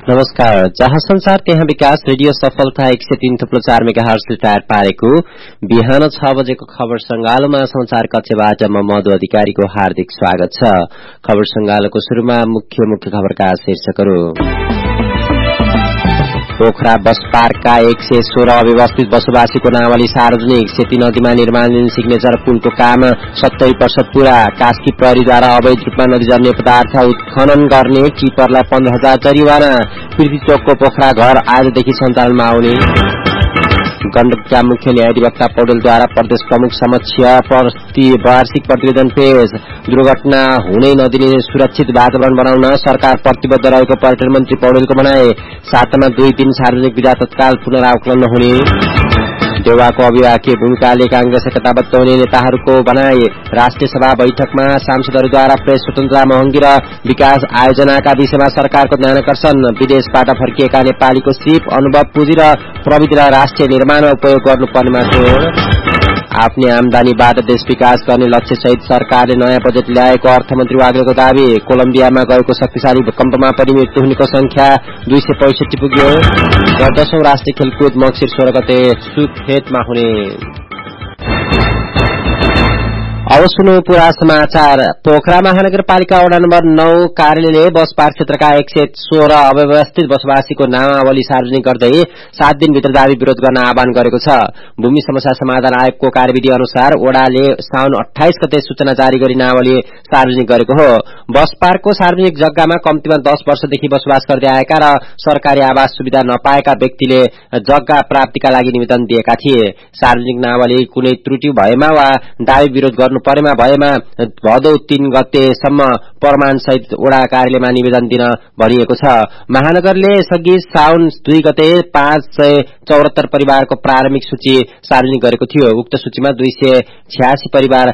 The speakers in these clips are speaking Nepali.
नमस्कार। जहाँ संसार त्यहाँ विकास रेडियो सफलता 103.4 मेगाहर्जले टायर पारेको बिहान 6 बजेको खबर संगालोमा समाचार कक्षबाट म मधु अधिकारीको हार्दिक स्वागत छ। खबर संगालोको शुरूमा मुख्य खबरका शीर्षकहरू। पोखरा बस पार्कका 116 अव्यवस्थित बसोबासीको नावली सार्वजनिक। सेती नदीमा निर्माणाधीन सिग्नेचर पुलको काम 70% पूरा। कास्की प्रहरीद्वारा अवैध रूपमा नदी जन्य पदार्थ उत्खनन गर्ने किपरलाई 15,000 जरिवाना। पृथ्वी चोकको पोखरा घर आजदेखि सञ्चालनमा आउने। गण्डकका मुख्य न्यायाधिवक्ता पौडेलद्वारा प्रदेश प्रमुख समक्ष वार्षिक प्रतिवेदन पेश। दुर्घटना हुनै नदिने सुरक्षित वातावरण बनाउन सरकार प्रतिबद्ध रहेको पर्यटन मन्त्री पौडेलको भनाए। 7 मा 2 दिन सार्वजनिक विदा तत्काल पुनरावकलन नहुने। देउवाको अभिभावकीय भूमिकाले कांग्रेस कताबद्ध हुने नेताहरूको भनाए। राष्ट्रिय सभा बैठकमा सांसदहरूद्वारा प्रेस स्वतन्त्रता महँगी र विकास आयोजनाका विषयमा सरकारको ध्यानकर्षण। विदेशबाट फर्किएका नेपालीको सिप अनुभव पुँजी र प्रविधि र राष्ट्रिय निर्माणमा उपयोग गर्नुपर्नेमा जोड। आफ्नै आमदानीबाट देश विकास गर्ने लक्ष्य सहित सरकारले नयाँ बजेट ल्याएको अर्थमन्त्री वाग्लेको दावी। कोलम्बियामा गएको शक्तिशाली भूकम्पमा पनि मृत्यु हुनेको संख्या 265 पुग्यो। र 10औं राष्ट्रिय खेलकुद मक्सिर 16 गते सुर्खेतमा हुने। अब सुनौ पूरा समाचार। पोखरा महानगरपालिका वडा नम्बर 9 कार्यालयले बस पार्क क्षेत्रका 116 अव्यवस्थित बसोबासीको नामावली सार्वजनिक गर्दै 7 दिनभित्र दावी विरोध गर्न आह्वान गरेको छ। भूमि समस्या समाधान आयोगको कार्यविधि अनुसार वडाले साउन 28 गते सूचना जारी गरी नामावली सार्वजनिक गरेको हो। बस पार्कको सार्वजनिक जग्गामा कम्तीमा 10 वर्षदेखि बसोबास गर्दै आएका र सरकारी आवास सुविधा नपाएका व्यक्तिले जग्गा प्राप्तिका लागि निवेदन दिएका थिए। सार्वजनिक नामावली कुनै त्रुटि भएमा वा दावी विरोध गर्नु परेमा भएमा भदौ 3 गतेसम्म प्रमाण सहित वडा कार्यालयमा निवेदन दिन भनिएको छ। महानगरले यसअघि साउन 2 गते 574 परिवारको प्रारम्भिक सूची सार्वजनिक गरेको थियो। उक्त सूचीमा 286 परिवार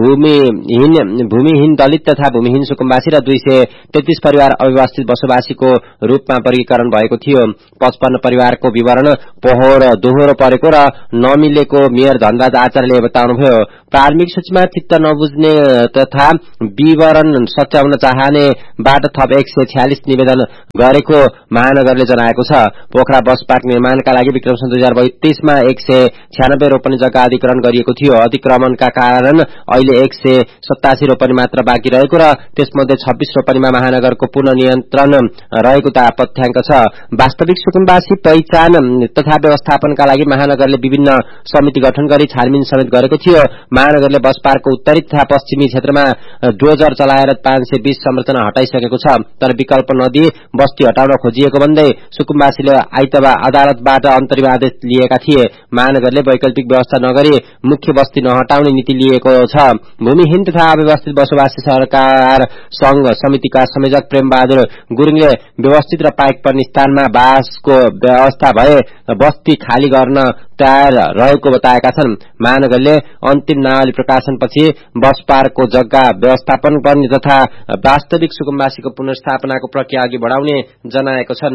भूमिहीन दलित तथा भूमिहीन सुकुम्बासी र 233 परिवार अव्यवस्थित बसोबासीको रूपमा वर्गीकरण भएको थियो। 55 परिवारको विवरण दोहोरो परेको र नमिलेको मेयर धनराज आचार्यले बताउनुभयो। प्रारम्भिक सूचीमा चित्त नबुझ्ने तथा विवरण सच्याउन चाहनेबाट थप 146 निवेदन गरेको महानगरले जनाएको छ। पोखरा बस पार्क निर्माणका लागि विक्रम सन् 2032 मा 196 रोपनी जग्गा अधिग्रहण गरिएको थियो। अतिक्रमणका कारण अहिले 187 रोपनी मात्र बाँकी रहेको र त्यसमध्ये 26 रोपनीमा महानगरको पूर्ण नियन्त्रण रहेको तथ्याङ्क छ। वास्तविक सुकुम्बासी पहिचान तथा व्यवस्थापनका लागि महानगरले विभिन्न समिति गठन गरी छानबिन समेत गरेको थियो। महानगरले बस पार्कको उत्तरी तथा पश्चिमी क्षेत्रमा डोजर चलाएर 520 संरचना हटाइसकेको छ। तर विकल्प नदी बस्ती हटाउन खोजिएको भन्दै सुकुम्बासीले आइतबार अदालतबाट अन्तरिम आदेश लिएका थिए। महानगरले वैकल्पिक व्यवस्था नगरी मुख्य बस्ती नहटाउने नीति लिएको छ। भूमिहीन तथा अव्यवस्थित बसोबासी सरकार संघ समितिका संयोजक प्रेमबहादुर गुरुङले व्यवस्थित र पाइक पर्ने स्थानमा बासको व्यवस्था भए बस्ती खाली गर्न तयार रहेको बताएका छन्। महानगरले अन्तिम नावली प्रकाशनपछि बस पार्कको जग्गा व्यवस्थापन गर्ने तथा वास्तविक सुकुम्बासीको पुनर्स्थापनाको प्रक्रिया अघि बढाउने जनाएको छन्।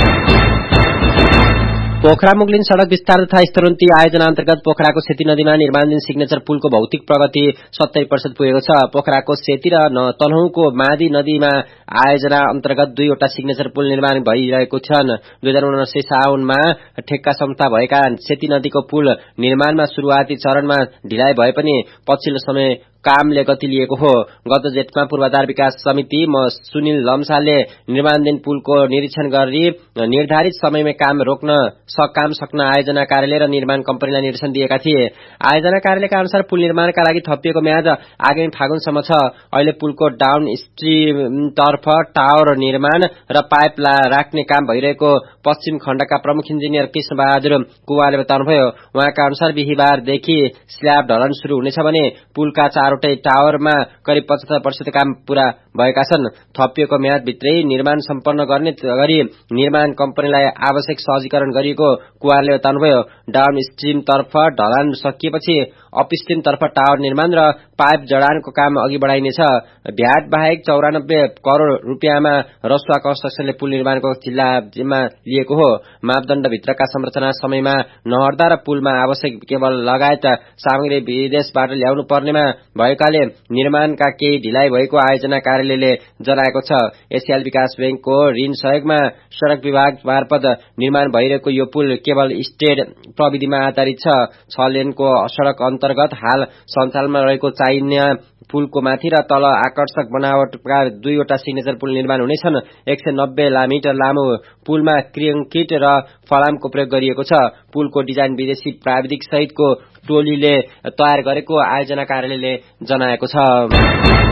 पोखरा मुगलिन सड़क विस्तार तथा स्तरोन्नति आयोजना अन्तर्गत पोखराको सेती नदीमा निर्माणाधीन सिग्नेचर पुलको भौतिक प्रगति 70% पुगेको छ। पोखराको सेती र तनहुँको मादी नदीमा आयोजना अन्तर्गत 2 वटा सिग्नेचर पुल निर्माण भइरहेको छन्। 2079 साउनमा ठेक्का सम्झौता भएका सेती नदीको पुल निर्माणमा सुरुवाती चरणमा ढिलाइ भए पनि पछिल्लो समय कामले गति लिएको हो। गत जेठमा पूर्वाधार विकास समिति सुनिल लम्सालले निर्माणाधीन पुलको निरीक्षण गरी निर्धारित समयमा काम सक्न आयोजना कार्यालय र निर्माण कम्पनीलाई निर्देशन दिएका थिए। आयोजना कार्यालयका अनुसार पुल निर्माणका लागि थपिएको म्याद आगामी फागुनसम्म छ। अहिले पुलको डाउन स्ट्रिमतर्फ टावर निर्माण र पाइप राख्ने काम भइरहेको पश्चिम खण्डका प्रमुख इन्जिनियर कृष्ण बहादुर कुवारले बताउनुभयो। उहाँका अनुसार बिहिबारदेखि स्ल्याब ढलन शुरू हुनेछ भने पुलका 4वटै टावरमा करिब 75% काम पूरा भएका छन्। थपिएको म्यादभित्रै निर्माण सम्पन्न गर्ने गरी निर्माण कम्पनीलाई आवश्यक सहजीकरण गरिएको कुवारले बताउनुभयो। डाउन स्ट्रिमतर्फ ढलान सकिएपछि अपस्ट्रिमतर्फ टावर निर्माण र पाइप जडानको काम अघि बढाइनेछ। भ्याट बाहेक 94 करोड़ रुपियाँमा रसुवा कन्स्ट्रक्सनले पुल निर्माणको जिम्मा लिएको हो। मापदण्डभित्रका संरचना समयमा नहर्दा र पुलमा आवश्यक केबल लगायत सामग्री विदेशबाट ल्याउनु पर्नेमा भएकाले निर्माणका केही ढिलाइ भएको आयोजना कार्यालय कार्यालयले जनाएको छ। एशियाली विकास बैंकको ऋण सहयोगमा सड़क विभाग मार्फत निर्माण भइरहेको यो पुल केवल स्टेड प्रविधिमा आधारित छ। 6 लेनको सड़क अन्तर्गत हाल सञ्चालनमा रहेको चाहिने पुलको माथि र तल आकर्षक बनावटका 2 वटा सिग्नेचर पुल निर्माण हुनेछन्। 190 मिटर लामो पुलमा क्रिङ्किट र फलामको प्रयोग गरिएको छ। पुलको डिजाइन विदेशी प्राविधिक सहितको टोलीले तयार गरेको आयोजना कार्यालयले जनाएको छ।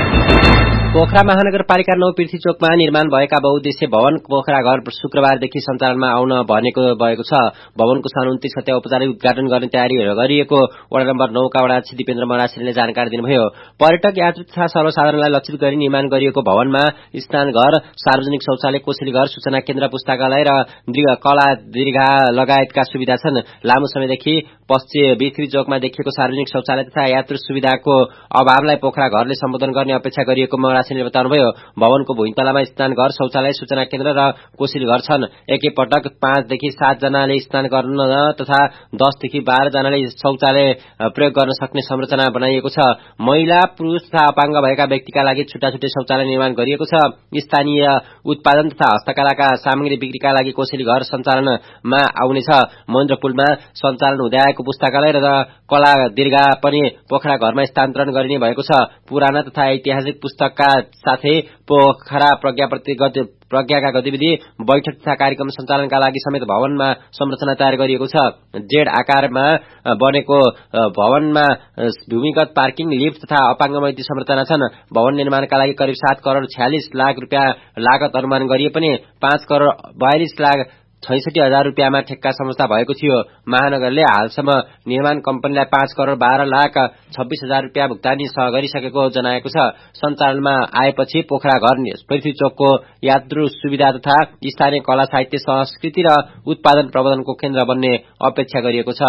पोखरा महानगरपालिका 9 पृथ्वीचोकमा निर्माण भएका बहुउद्देश्य भवन पोखरा घर शुक्रबारदेखि सञ्चालनमा आउन भएको छ। भवनको सन् 29 गते औपचारिक उद्घाटन गर्ने तयारी गरिएको वडा नम्बर 9 का वडा अध्यक्ष दिपेन्द्र मरासिनले जानकारी दिनुभयो। पर्यटक यात्रु तथा सर्वसाधारणलाई लक्षित गरी निर्माण गरिएको भवनमा स्नान घर, सार्वजनिक शौचालय, कोसेली घर, सूचना केन्द्र, पुस्तकालय र कला दीर्घा लगायतका सुविधा छन्। लामो समयदेखि पृथ्वी चोकमा देखिएको सार्वजनिक शौचालय तथा यात्रु सुविधाको अभावलाई पोखरा घरले सम्बोधन गर्ने अपेक्षा गरिएको मरासिनले बताउनुभयो। भवनको भुइँतलामा स्नान घर, शौचालय, सूचना केन्द्र र कोसेली घर छन्। एकैपटक 5 देखि 7 जनाले स्नान गर्न तथा 10 देखि 12 जनाले शौचालय प्रयोग गर्न सक्ने संरचना बनाइएको छ। महिला, पुरुष तथा अपाङ्ग भएका व्यक्तिका लागि छुट्टा-छुट्टै शौचालय निर्माण गरिएको छ। स्थानीय उत्पादन तथा हस्तकलाका सामग्री बिक्रीका लागि कोसेली घर सञ्चालनमा आउनेछ। महेन्द्र पुलमा सञ्चालन हुँदै आएको पुस्तकालय र कला दीर्घा पनि पोखरा घरमा स्थानान्तरण गरिने भएको छ। पुराना तथा ऐतिहासिक पुस्तकका साथै पोखरा प्रज्ञाका गतिविधि, बैठक तथा कार्यक्रम सञ्चालनका लागि समेत भवनमा संरचना तयार गरिएको छ। जेड आकारमा बनेको भवनमा भूमिगत पार्किङ, लिफ्ट तथा अपाङ्ग मैत्री संरचना छन्। भवन निर्माणका लागि करिब 7 करोड़ 46 लाख रुपियाँ लागत अनुमान गरिए पनि 5 करोड़ 42 लाख 66 हजार रुपियाँमा ठेक्का संस्था भएको थियो। महानगरले हालसम्म निर्माण कम्पनीलाई 5 करोड़ 12 लाख 26 हजार रुपियाँ भुक्तानी गरिसकेको जनाएको छ। सञ्चालनमा आएपछि पोखरा घर पृथ्वीचोकको यात्रु सुविधा तथा स्थानीय कला, साहित्य, संस्कृति र उत्पादन प्रवर्धनको केन्द्र बन्ने अपेक्षा गरिएको छ।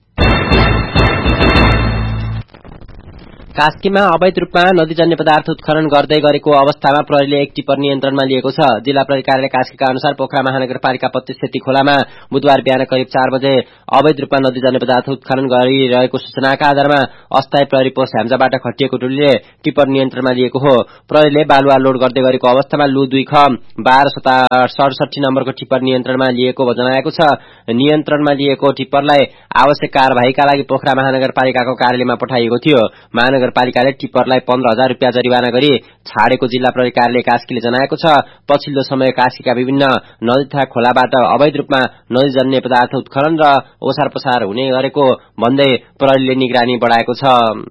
कास्कीमा अवैध रूपमा नदीजन्य पदार्थ उत्खनन गर्दै गरेको अवस्थामा प्रहरीले एक टिप्पर नियन्त्रणमा लिएको छ। जिल्ला प्रहरी कार्यालय कास्कीका अनुसार पोखरा महानगरपालिका 25 सेती खोलामा बुधबार बिहान करिब 4 बजे अवैध रूपमा नदीजन्य पदार्थ उत्खनन गरिरहेको सूचनाका आधारमा अस्थायी प्रहरी पोस्ट ह्याम्जाबाट खटिएको टोलीले टिप्पर नियन्त्रणमा लिएको हो। प्रहरीले बालुवा लोड गर्दै गरेको अवस्थामा लु 2 ख 1267 नम्बरको टिप्पर नियन्त्रणमा लिएको जनाएको छ। नियन्त्रणमा लिएको टिप्परलाई आवश्यक कार्यवाहीका लागि पोखरा महानगरपालिकाको कार्यालयमा पठाइएको थियो। महानगरपालिकाले टिप्परलाई 15,000 रुपियाँ जरिवाना गरी छाडेको जिल्ला प्रहरी कार्यालय कास्कीले जनाएको छ। पछिल्लो समय कास्कीका विभिन्न नदी तथा खोलाबाट अवैध रूपमा नदीजन्य पदार्थ उत्खनन र ओसार पसार हुने गरेको भन्दै प्रहरीले निगरानी बढाएको छ।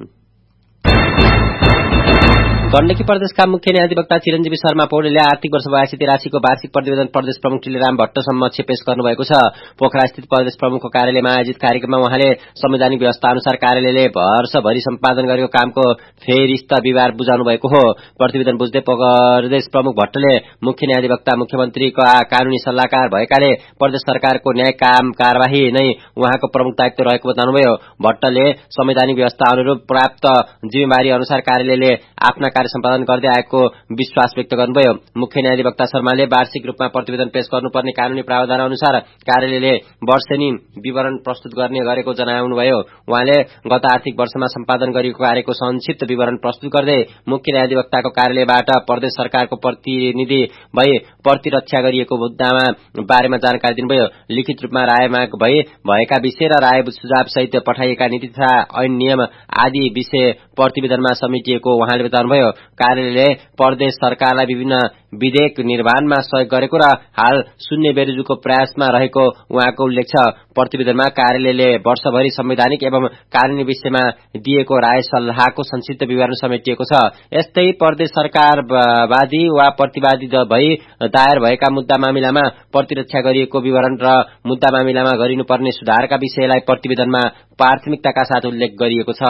गण्डकी प्रदेशका मुख्य न्यायाधिवक्ता चिरञ्जीवी शर्मा पौडेलले आर्थिक वर्ष 82-83 वार्षिक प्रतिवेदन प्रदेश प्रमुख टिलेराम भट्ट समक्ष पेश गर्नुभएको छ। पोखरा स्थित प्रदेश प्रमुखको कार्यालयमा आयोजित कार्यक्रममा उहाँले संवैधानिक व्यवस्था अनुसार कार्यालयले वर्षभरि सम्पादन गरेको कामको फेरिस्त विवरण बुझाउनु भएको हो। प्रतिवेदन बुझ्दै प्रदेश प्रमुख भट्टले मुख्य न्यायाधिवक्ता मुख्यमन्त्रीका कानूनी सल्लाहकार भएकाले प्रदेश सरकारको न्याय कार्यवाही नै उहाँको प्रमुख दायित्व रहेको बताउनुभयो। भट्टले संवैधानिक व्यवस्था अनुरूप प्राप्त जिम्मेवारी अनुसार कार्यालयले आफ्ना कार्य सम्पादन गर्दै आएको विश्वास व्यक्त गर्नुभयो। मुख्य न्यायाधिवक्ता शर्माले वार्षिक रूपमा प्रतिवेदन पेश गर्नुपर्ने कानूनी प्रावधान अनुसार कार्यालयले वर्षेनी विवरण प्रस्तुत गर्ने गरेको जनाउनुभयो। उहाँले गत आर्थिक वर्षमा सम्पादन गरिएको कार्यको संक्षिप्त विवरण प्रस्तुत गर्दै मुख्य न्यायाधिवक्ताको कार्यालयबाट प्रदेश सरकारको प्रतिनिधि भई प्रतिरक्षा गरिएको मुद्दामा बारेमा जानकारी दिनुभयो। लिखित रूपमा राय माग भएका विषय र राय सुझाव सहित पठाइएका नीति तथा ऐन नियम आदि विषय प्रतिवेदनमा समेटिएको उहाँले बताउनुभयो। कार्यालयले प्रदेश सरकारलाई विभिन्न विधेयक निर्माणमा सहयोग गरेको र हाल शून्य बेरोजुको प्रयासमा रहेको उहाँको उल्लेख छ। प्रतिवेदनमा कार्यालयले वर्षभरि संवैधानिक एवं कानूनी विषयमा दिएको राय सल्लाहको संक्षिप्त विवरण समेटिएको छ। यस्तै प्रदेश सरकारवादी वा प्रतिवादी भई दायर भएका मुद्दा मामिलामा प्रतिरक्षा गरिएको विवरण र मुद्दा मामिलामा गरिनुपर्ने सुधारका विषयलाई प्रतिवेदनमा प्राथमिकताका साथ उल्लेख गरिएको छ।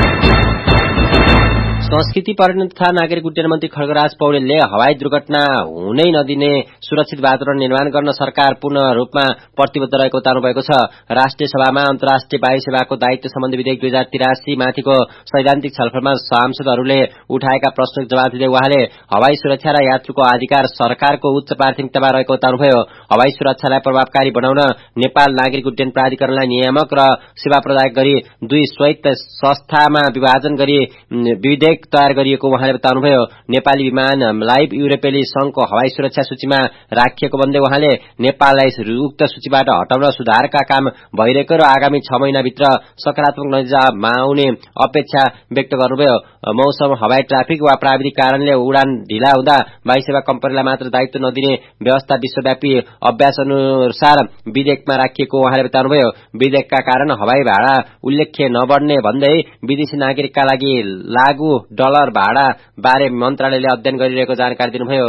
संस्कृति, पर्यटन तथा नागरिक उड्डयन मन्त्री खड्गराज पौडेलले हवाई दुर्घटना हुनै नदिने सुरक्षित वातावरण निर्माण गर्न सरकार पूर्ण रूपमा प्रतिबद्ध रहेको बताउनु भएको छ। राष्ट्रिय सभामा अन्तर्राष्ट्रिय वायु सेवाको दायित्व सम्बन्धी विधेयक 2083 माथिको सैद्धान्तिक छलफलमा सांसदहरूले उठाएका प्रश्नको जवाफ दिँदै उहाँले हवाई सुरक्षा र यात्रुको अधिकार सरकारको उच्च प्राथमिकतामा रहेको बताउनुभयो। हवाई सुरक्षालाई प्रभावकारी बनाउन नेपाल नागरिक उड्डयन प्राधिकरणलाई नियामक र सेवा प्रदायक गरी 2 स्वायत्त संस्थामा विभाजन गरी विधेयक प्याकेज तयार गरिएको उहाँले बताउनुभयो। नेपाली विमानलाई युरोपेली संघको हवाई सुरक्षा सूचीमा राखिएको भन्दै उहाँले नेपाललाई उक्त सूचीबाट हटाउन सुधारका काम भइरहेको र आगामी 6 महिनाभित्र सकारात्मक नतिजामा आउने अपेक्षा व्यक्त गर्नुभयो। मौसम, हवाई ट्राफिक वा प्राविधिक कारणले उडान ढिला हुँदा वायु सेवा कम्पनीलाई मात्र दायित्व नदिने व्यवस्था विश्वव्यापी अभ्यास अनुसार विधेयकमा राखिएको उहाँले बताउनुभयो। विधेयकका कारण हवाई भाडा उल्लेख्य नबढ्ने भन्दै विदेशी नागरिकका लागि लागू डलर भाडा बारे मन्त्रालयले अध्ययन गरिरहेको जानकारी दिनुभयो।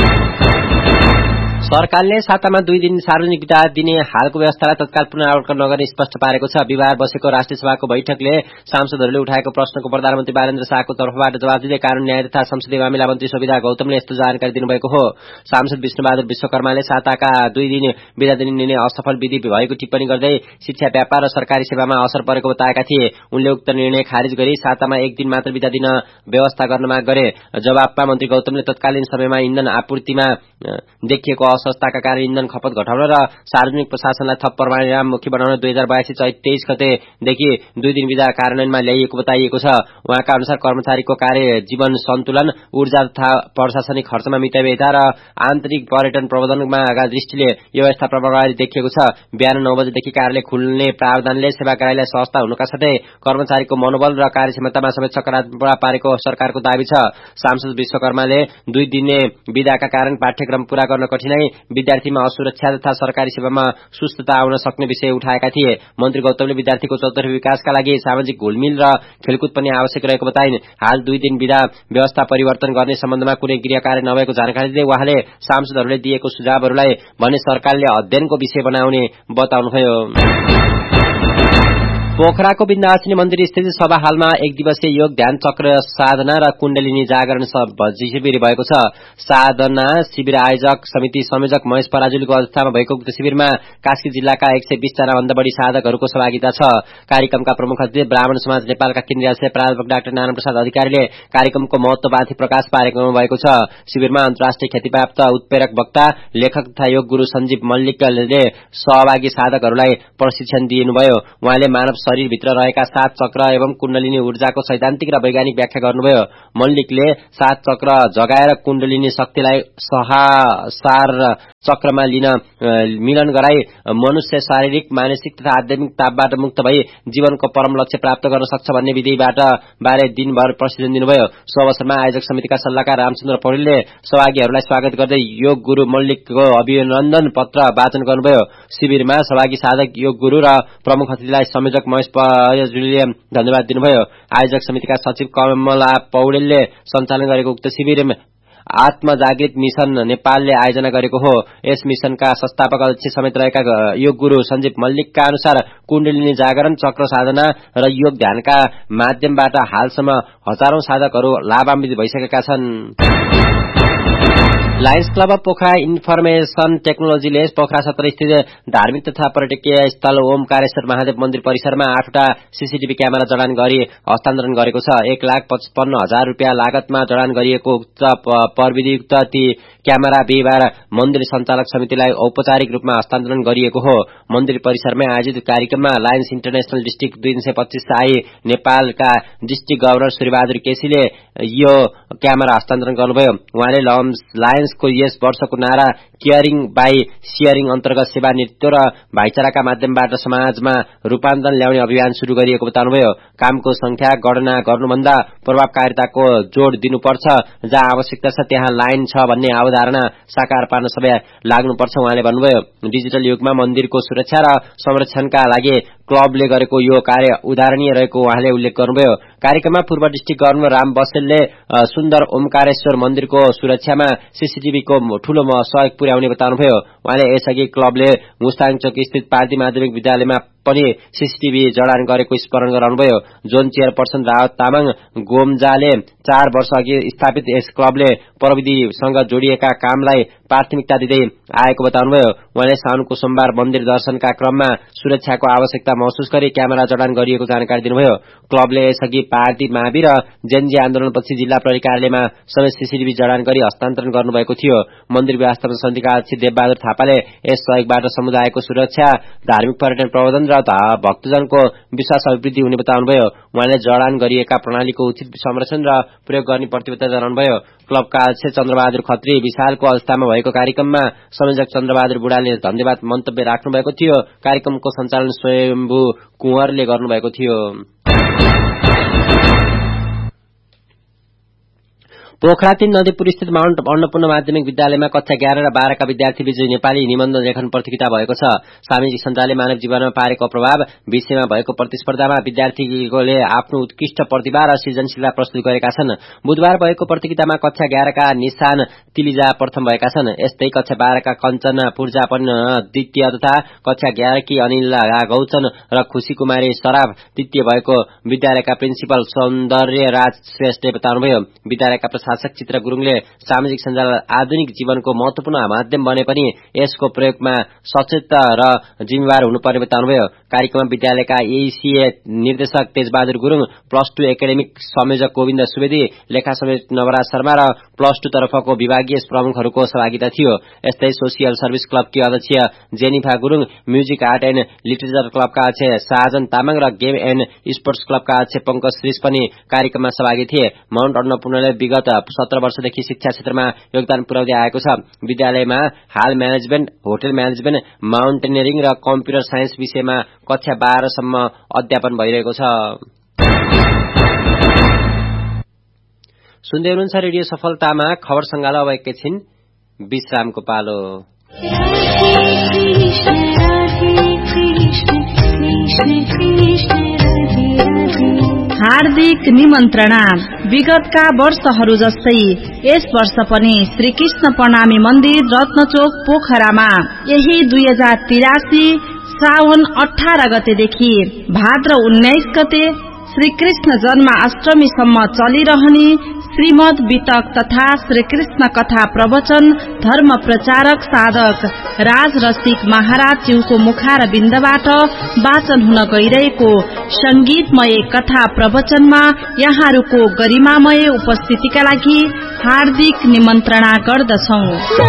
सरकारले सातामा 2 दिन सार्वजनिक बिदा दिने हालको व्यवस्थालाई तत्काल पुनरावलोकन नगर्ने स्पष्ट पारेको छ। बिहिबार बसेको राष्ट्रिय सभाको बैठकले सांसदहरूले उठाएको प्रश्नको प्रधानमन्त्री बालेन्द्र शाहको तर्फबाट जवाब दिँदै कानून न्याय तथा संसदीय मामिला मन्त्री सुविधा गौतमले यस्तो जानकारी दिनुभएको हो। सांसद विष्णुबहादुर विश्वकर्माले साताका 2 दिन बिदा दिने निर्णय असफल विधि भएको टिप्पणी गर्दै शिक्षा, व्यापार र सरकारी सेवामा असर परेको बताएका थिए। उनले उक्त निर्णय खारिज गरी सातामा 1 दिन मात्र बिदा दिन व्यवस्था गर्न माग गरे। जवाबमा मन्त्री गौतमले तत्कालीन समयमा इन्धन आपूर्तिमा देखिएको असंस्थाका कारण इन्धन खपत घटाउन र सार्वजनिक प्रशासनलाई थप परिणाममुखी बनाउन 2022 चैत 23 गतेदेखि 2 दिन बिदा कार्यान्वयनमा ल्याइएको बताइएको छ। उहाँका अनुसार कर्मचारीको कार्य जीवन सन्तुलन, ऊर्जा तथा प्रशासनिक खर्चमा मितव्ययता र आन्तरिक पर्यटन प्रबन्धनमा दृष्टिले यो व्यवस्था प्रभावकारी देखिएको छ। बिहान 9 बजेदेखि कार्यालय खुल्ने प्रावधानले सेवाग्राहीलाई सहजता हुनुका साथै कर्मचारीको मनोबल र कार्यक्षमतामा समेत सकारात्मक पारेको सरकारको दाबी छ। सांसद विश्वकर्माले 2 दिने बिदाका कारण पाठ्यक्रम पूरा गर्न कठिनाई, विद्यार्थीमा असुरक्षा तथा सरकारी सेवामा सुस्तता आउन सक्ने विषय उठाएका थिए। मन्त्री गौतमले विद्यार्थीको चौतर्फी विकासका लागि सामाजिक घुलमिल र खेलकुद पनि आवश्यक रहेको बताइन्। हाल 2 दिन बिदा व्यवस्था परिवर्तन गर्ने सम्बन्धमा कुनै गृह कार्य नभएको जानकारी दिँदै उहाँले सांसदहरूले दिएको सुझावहरूलाई भने सरकारले अध्ययनको विषय बनाउने बताउनुभयो। पोखराको विन्ध्यावासिनी मन्दिर स्थित सभा हालमा 1 दिवसीय योग ध्यान चक्र साधना र कुण्डलिनी जागरण शिविर भएको छ। साधना शिविर आयोजक समिति संयोजक महेश पराजुलीको अध्यक्षतामा भएको उक्त शिविरमा कास्की जिल्लाका 120 जना भन्दा बढी साधकहरूको सहभागिता छ। कार्यक्रमका प्रमुख अतिथि ब्राह्मण समाज नेपालका केन्द्रीय अध्यक्ष प्राध्यापक डाक्टर नारायण प्रसाद अधिकारीले कार्यक्रमको महत्वमाथि प्रकाश पारेको भएको छ। शिविरमा अन्तर्राष्ट्रिय ख्यातिप्राप्त उत्प्रेरक वक्ता, लेखक तथा योग गुरु सञ्जीव मल्लिकले सहभागी साधकहरूलाई प्रशिक्षण दिनुभयो। उहाँले मानव शरीरभित्र रहेका 7 चक्र एवं कुण्डलिनी ऊर्जाको सैद्धान्तिक र वैज्ञानिक व्याख्या गर्नुभयो। मल्लिकले 7 चक्र जगाएर कुण्डलिनी शक्तिलाई सहसार चक्रमा मिलन गराई मनुष्य शारीरिक, मानसिक तथा आध्यात्मिक तापबाट मुक्त भई जीवनको परम लक्ष्य प्राप्त गर्न सक्छ भन्ने विधिबाट बारे दिनभर प्रशिक्षण दिनुभयो। सो अवसरमा आयोजक समितिका सल्लाहकार रामचन्द्र पौडेलले सहभागीहरूलाई स्वागत गर्दै योग गुरु मल्लिकको अभिनन्दन पत्र वाचन गर्नुभयो। शिविरमा सहभागी साधक, योग गुरु र प्रमुख अतिथिलाई संयोजक महेश पराजुलीले धन्यवाद दिनुभयो। आयोजक समितिका सचिव कमला पौडेलले सञ्चालन गरेको उक्त शिविर आत्मजागृत मिशन नेपालले आयोजना गरेको हो। यस मिशनका संस्थापक अध्यक्ष समेत रहेका योग गुरु सञ्जीव मल्लिकका अनुसार कुण्डलिनी जागरण, चक्र साधना र योग ध्यानका माध्यमबाट हालसम्म हजारौं साधकहरू लाभान्वित भइसकेका छन्। Lions club of Pokhara information टेक्नोलोजीले पोखरा सत्र स्थित धार्मिक तथा पर्यटकीय स्थल ओमकारेश्वर महादेव मन्दिर परिसरमा 8वटा सीसीटीभी क्यामेरा जडान गरी हस्तान्तरण गरेको छ। 1,55,000 रुपियाँ लागतमा जडान गरिएको उक्त प्रविधियुक्त ती क्यामेरा बिहिबार मन्दिर सञ्चालक समितिलाई औपचारिक रूपमा हस्तान्तरण गरिएको हो। मन्दिर परिसरमै आयोजित कार्यक्रममा लायन्स इन्टरनेशनल डिस्ट्रिक्ट 225 आई नेपालका डिस्ट्रिक्ट गभर्नर सूर्यबहादुर केसीले यो क्यामेरा हस्तान्तरण गर्नुभयो। उहाँले लायन्सको यस वर्षको नारा केयरिङ बाई सियरिङ अन्तर्गत सेवा, नेतृत्व र भाइचाराका माध्यमबाट समाजमा रूपान्तरण ल्याउने अभियान शुरू गरिएको बताउनुभयो। कामको संख्या गणना गर्नुभन्दा प्रभावकारिताको जोड़ दिनुपर्छ। जहाँ आवश्यकता छ त्यहाँ लाइन छ भन्ने अवधारणा साकार पार्न सबै लाग्नुपर्छ उहाँले भन्नुभयो। डिजिटल युगमा मन्दिरको सुरक्षा र संरक्षणका लागि क्लबले गरेको यो कार्य उदाहरणीय रहेको उहाँले उल्लेख गर्नुभयो। कार्यक्रममा पूर्व डिस्ट्रिक्ट गभर्नर राम बसेलले सुन्दर ओमकारेश्वर मन्दिरको सुरक्षामा सीसीटीभीको ठूलो सहयोग पुर्याउने बताउनुभयो। उहाँले यसअघि क्लबले मुस्ताङ चौक स्थित पार्टी माध्यमिक विद्यालयमा पनि सीसीटीभी जडान गरेको स्मरण गराउनुभयो। जोन चेयरपर्सन रावत तामाङ गोमजाले 4 वर्ष अघि स्थापित यस क्लबले प्रविधिसँग जोडिएका कामलाई प्राथमिकता दिँदै आएको बताउनुभयो। उहाँले साउनको सोमबार मन्दिर दर्शनका क्रममा सुरक्षाको आवश्यकता महसुस गरी क्यामेरा जडान गरिएको जानकारी दिनुभयो। क्लबले यसअघि पार्टी मावि र जेनजी आन्दोलनपछि जिल्ला प्रहरी कार्यालयमा समेत सीसीटीभी जडान गरी हस्तान्तरण गर्नुभएको थियो। मन्दिर व्यवस्थापन समितिका अध्यक्ष देवबहादुर थापाले यस सहयोगबाट समुदायको सुरक्षा, धार्मिक पर्यटन प्रबन्धन र र भक्तजनको विश्वास अभिवृद्धि हुने बताउनुभयो। उहाँले जडान गरिएका प्रणालीको उचित संरक्षण र प्रयोग गर्ने प्रतिबद्धता जनाउनुभयो। क्लबका अध्यक्ष चन्द्रबहादुर खत्री विशालको अवस्थामा भएको कार्यक्रममा संयोजक चन्द्रबहादुर बुढाले धन्यवाद मन्तव्य राख्नुभएको थियो। कार्यक्रमको सञ्चालन स्वयम्भू कुँवरले गर्नुभएको थियो। पोखरा 3 नदीपुर स्थित माउन्ट अन्नपूर्ण माध्यमिक विद्यालयमा कक्षा 11 र 12 का विद्यार्थी बीच नेपाली निबन्ध लेखन प्रतियोगिता भएको छ। सामाजिक सञ्जालले मानव जीवनमा पारेको प्रभाव विषयमा भएको प्रतिस्पर्धामा विद्यार्थीले आफ्नो उत्कृष्ट प्रतिभा र सृजनशीलता प्रस्तुत गरेका छन्। बुधबार भएको प्रतियोगितामा कक्षा 11 का निशान तिलिजा प्रथम भएका छन्। यस्तै कक्षा 12 का कञ्चन पूर्जा पनि द्वितीय तथा कक्षा 11 की अनिल गौचन र खुशी कुमारी सराफ तृतीय भएको विद्यालयका प्रिन्सिपल सौन्दर्य राज श्रेष्ठले बताउनुभयो। विद्यालयका शासक चित्र गुरुङले सामाजिक सञ्जाल आधुनिक जीवनको महत्वपूर्ण माध्यम बने पनि यसको प्रयोगमा सचेत र जिम्मेवार हुनुपर्ने बताउनुभयो। कार्यक्रममा विद्यालयका एसीए निर्देशक तेजबहादुर गुरुङ, +2 एकाडेमिक संयोजक गोविन्द सुवेदी, लेखा संयोजक नवराज शर्मा र +2 तर्फको विभागीय प्रमुखहरूको सहभागिता थियो। यस्तै सोसियल सर्भिस क्लबकी अध्यक्ष जेनिफा Gurung, music art and literature क्लबका अध्यक्ष शाहजन तामाङ र गेम एन्ड स्पोर्ट्स क्लबका अध्यक्ष पंकज श्रीष पनि कार्यक्रममा सहभागी थिए। माउन्ट अन्नपूर्णले विगत 17 वर्षदेखि शिक्षा क्षेत्रमा योगदान पुर्याउँदै आएको छ। विद्यालयमा हाल म्यानेजमेन्ट, होटल म्यानेजमेन्ट, माउन्टेनियरिङ र कम्प्युटर साइन्स विषयमा कक्षा 12 सम्म अध्यापन भइरहेको छ। सुन्दै हुनुहुन्छ रेडियो सफलतामा खबर संगालो। अब एकैछिन विश्रामको पालो। हार्दिक निमन्त्रणा। विगतका वर्षहरू जस्तै यस वर्ष पनि श्रीकृष्ण प्रणामी मन्दिर रत्नचोक पोखरामा यही 2083 श्रावण 18 गतेदेखि भाद्र 19 गते श्रीकृष्ण जन्माष्टमीसम्म चलिरहने श्रीमद वितक तथा श्रीकृष्ण कथा प्रवचन धर्म प्रचारक साधक राज रसिक महाराज ज्यूको मुखार बिन्दबाट वाचन हुन गइरहेको संगीतमय कथा प्रवचनमा यहाँहरूको गरिमामय उपस्थितिका लागि हार्दिक निमन्त्रणा गर्दछौं।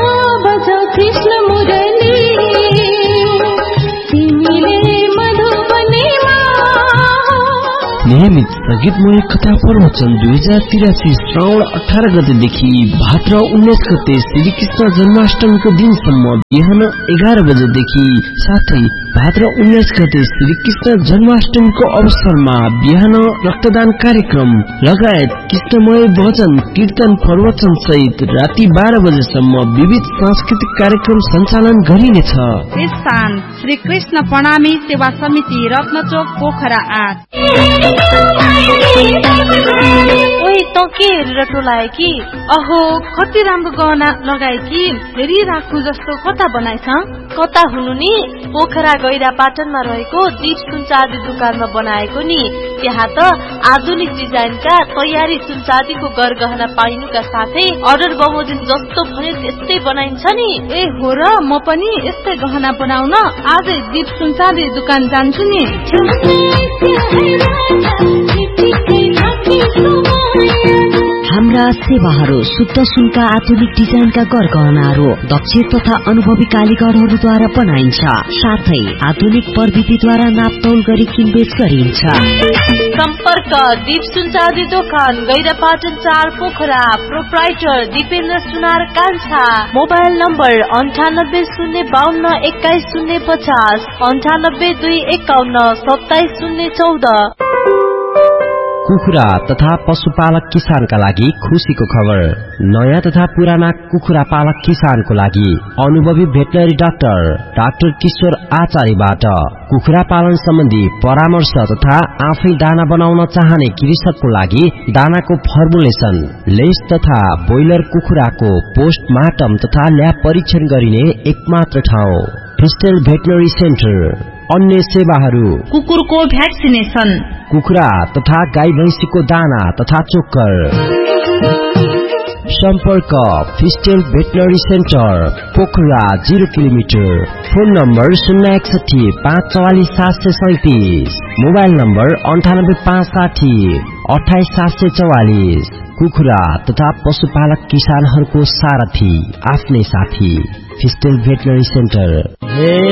नियमित संगीतमय कथा प्रवचन 2083 श्रावण 18 गतेदेखि भाद्र 19 गते श्रीकृष्ण जन्माष्टमीको दिनसम्म बिहान 11 बजेदेखि साथै भाद्र 19 गते श्रीकृष्ण जन्माष्टमीको अवसरमा बिहान रक्तदान कार्यक्रम लगायत कृष्णमय भजन कीर्तन प्रवचन सहित राति 12 बजेसम्म विविध सांस्कृतिक कार्यक्रम सञ्चालन गरिनेछ। स्थान श्रीकृष्ण प्रणामी सेवा समिति रत्नचोक पोखरा 8। ओइ त के हेरेर टोलाए कि? अहो कति राम्रो गहना लगाए कि हेरिराख्नु जस्तो कता बनाएछ? कता हुनु नि? पोखरा गैरा पाटनमा रहेको दीप सुनचाँदी दुकानमा बनाएको नि। त्यहाँ त आधुनिक डिजाइनका तयारी सुनचाँदीको गरगहना पाइनुका साथै अर्डर बमोजिम जस्तो भने त्यस्तै बनाइन्छ नि। ए हो र, म पनि यस्तै गहना बनाउन आजै दीप सुनचाँदी दुकान जान्छु नि। हाम्रा सेवाहरू शुद्ध सुनका आधुनिक डिजाइनका गरगहनाहरू दक्ष तथा अनुभवी कालीगरहरूद्वारा बनाइन्छ। साथै आधुनिक प्रविधिद्वारा नापतौल गरी किनबेच गरिन्छ। सम्पर्क दीप सुनचाँदी दोकान गैरापाटन 4 पोखरा। प्रोप्राइटर दिपेन्द्र सुनार कान्छा। Mobile number 980252 21050 9825177014। कुखुरा तथा पशुपालक किसानका लागि खुशीको खबर। नयाँ तथा पुराना कुखुरा पालक किसानको लागि अनुभवी भेटनरी डाक्टर किशोर आचार्यबाट कुखुरा पालन सम्बन्धी परामर्श तथा आफै दाना बनाउन चाहने कृषकको लागि दानाको फर्मुलेसन, लेस तथा बोइलर कुखुराको पोस्टमार्टम तथा ल्याब परीक्षण गरिने एकमात्र ठाउँ फिस्टेल भेटनरी सेन्टर। अन्य सेवाहरू कुकुरको भ्याक्सिनेसन, कुखुरा तथा गाई भैंसीको दाना तथा चोक्कर। सम्पर्क फिस्टेल veterinary centre Pokhara 0 kilometre. Phone number 061 544 737। Mobile number 98 560 28 744। कुखुरा तथा पशुपालक किसानहरूको सारथी आफ्नै साथी फिस्टेल भेटनरी सेन्टर।